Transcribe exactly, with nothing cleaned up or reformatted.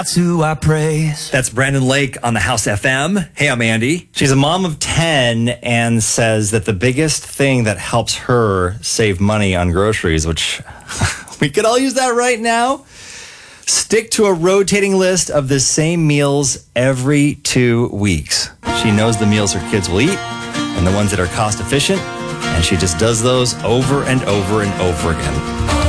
who I praise. That's Brandon Lake on the House F M. Hey, I'm Andy. She's a mom of ten and says that the biggest thing that helps her save money on groceries, which we could all use that right now, stick to a rotating list of the same meals every two weeks. She knows the meals her kids will eat and the ones that are cost efficient, and she just does those over and over and over again.